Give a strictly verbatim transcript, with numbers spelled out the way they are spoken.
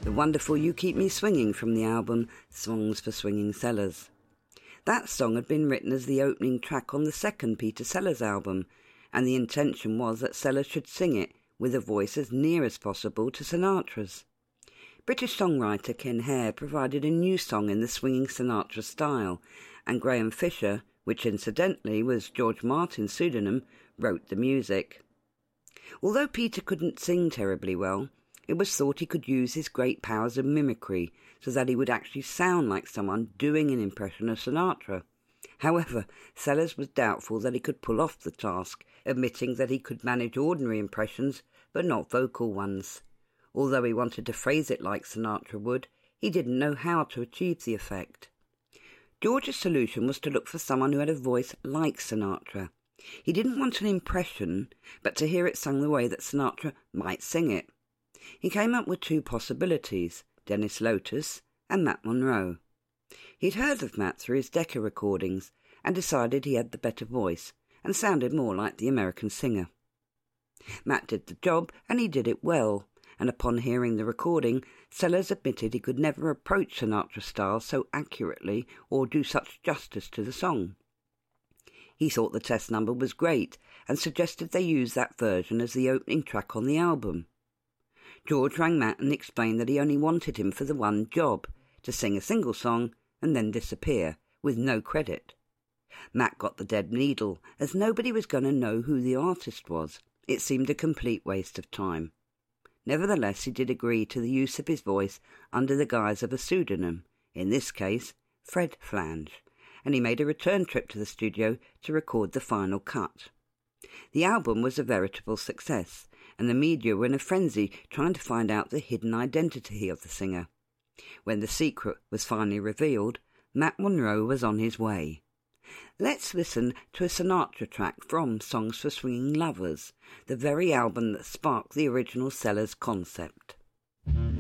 the wonderful You Keep Me Swinging from the album Songs for Swinging Sellers. That song had been written as the opening track on the second Peter Sellers album, and the intention was that Sellers should sing it with a voice as near as possible to Sinatra's. British songwriter Ken Hare provided a new song in the swinging Sinatra style, and Graham Fisher, which incidentally was George Martin's pseudonym, wrote the music. Although Peter couldn't sing terribly well, it was thought he could use his great powers of mimicry so that he would actually sound like someone doing an impression of Sinatra. However, Sellers was doubtful that he could pull off the task, admitting that he could manage ordinary impressions but not vocal ones. Although he wanted to phrase it like Sinatra would, he didn't know how to achieve the effect. George's solution was to look for someone who had a voice like Sinatra. He didn't want an impression, but to hear it sung the way that Sinatra might sing it. He came up with two possibilities, Dennis Lotus and Matt Monro. He'd heard of Matt through his Decca recordings and decided he had the better voice and sounded more like the American singer. Matt did the job, and he did it well, and upon hearing the recording, Sellers admitted he could never approach Sinatra's style so accurately or do such justice to the song. He thought the test number was great and suggested they use that version as the opening track on the album. George rang Matt and explained that he only wanted him for the one job, to sing a single song and then disappear, with no credit. Matt got the dead needle, as nobody was going to know who the artist was. It seemed a complete waste of time. Nevertheless, he did agree to the use of his voice under the guise of a pseudonym, in this case, Fred Flange, and he made a return trip to the studio to record the final cut. The album was a veritable success, and the media were in a frenzy trying to find out the hidden identity of the singer. When the secret was finally revealed, Matt Monro was on his way. Let's listen to a Sinatra track from Songs for Swinging Lovers, the very album that sparked the original Sellers concept.